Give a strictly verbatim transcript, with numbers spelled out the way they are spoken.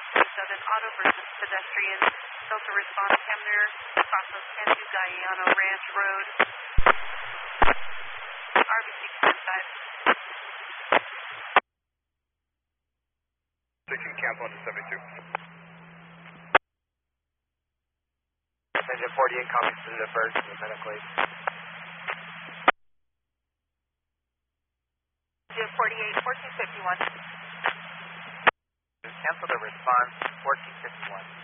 seven Auto versus pedestrian. Delta response Kemner, Pasos ten to Guyano Ranch Road. R B C ten five. sixteen Camp one to seventy-two. Engine forty-eight copies to the first, and the medical aid. Engine forty-eight, fourteen fifty-one. Cancel the response, fourteen fifty-one.